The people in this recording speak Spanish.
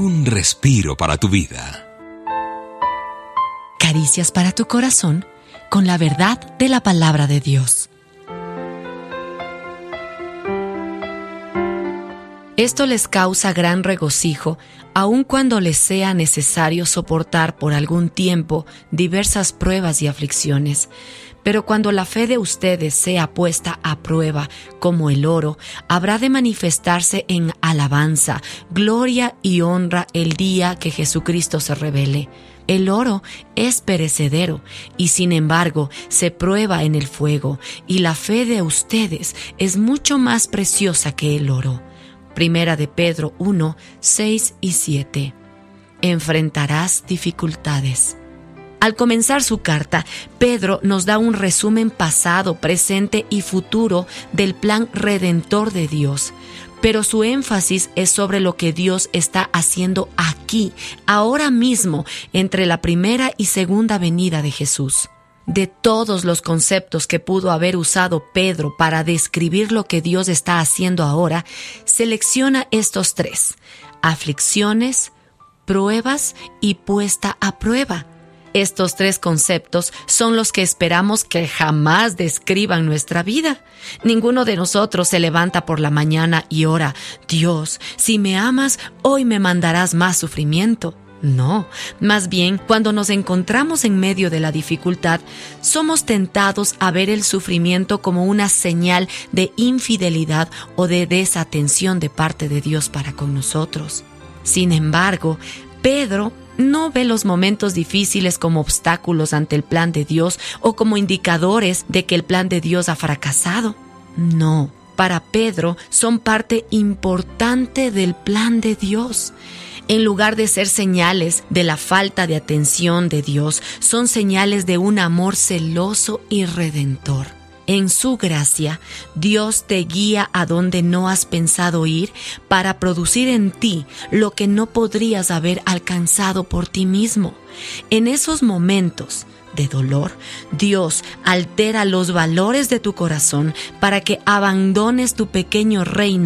un respiro para tu vida. Caricias para tu corazón con la verdad de la palabra de Dios. Esto les causa gran regocijo, aun cuando les sea necesario soportar por algún tiempo diversas pruebas y aflicciones. Pero cuando la fe de ustedes sea puesta a prueba, como el oro, habrá de manifestarse en alabanza, gloria y honra el día que Jesucristo se revele. El oro es perecedero y sin embargo se prueba en el fuego, y la fe de ustedes es mucho más preciosa que el oro. Primera de Pedro 1, 6 y 7. Enfrentarás dificultades. Al comenzar su carta, Pedro nos da un resumen pasado, presente y futuro del plan redentor de Dios. Pero su énfasis es sobre lo que Dios está haciendo aquí, ahora mismo, entre la primera y segunda venida de Jesús. De todos los conceptos que pudo haber usado Pedro para describir lo que Dios está haciendo ahora, selecciona estos tres: aflicciones, pruebas y puesta a prueba. Estos tres conceptos son los que esperamos que jamás describan nuestra vida. Ninguno de nosotros se levanta por la mañana y ora: Dios, si me amas, hoy me mandarás más sufrimiento. No, más bien, cuando nos encontramos en medio de la dificultad, somos tentados a ver el sufrimiento como una señal de infidelidad o de desatención de parte de Dios para con nosotros. Sin embargo, Pedro no ve los momentos difíciles como obstáculos ante el plan de Dios o como indicadores de que el plan de Dios ha fracasado. No, para Pedro son parte importante del plan de Dios. En lugar de ser señales de la falta de atención de Dios, son señales de un amor celoso y redentor. En su gracia, Dios te guía a donde no has pensado ir para producir en ti lo que no podrías haber alcanzado por ti mismo. En esos momentos de dolor, Dios altera los valores de tu corazón para que abandones tu pequeño reino